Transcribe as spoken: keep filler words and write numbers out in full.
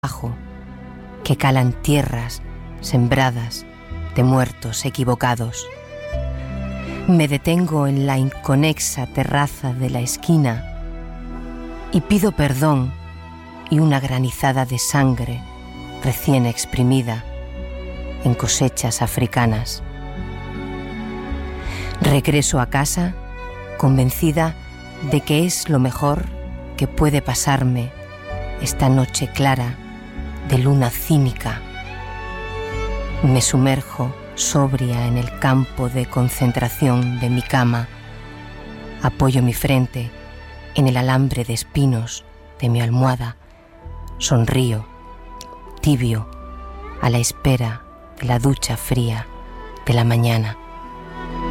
abajo, que calan tierras sembradas de muertos equivocados. Me detengo en la inconexa terraza de la esquina y pido perdón y una granizada de sangre recién exprimida en cosechas africanas. Regreso a casa convencida de que es lo mejor que puede pasarme esta noche clara de luna cínica. Me sumerjo sobria en el campo de concentración de mi cama. Apoyo mi frente en el alambre de espinos de mi almohada. Sonrío, tibio, a la espera de la ducha fría de la mañana.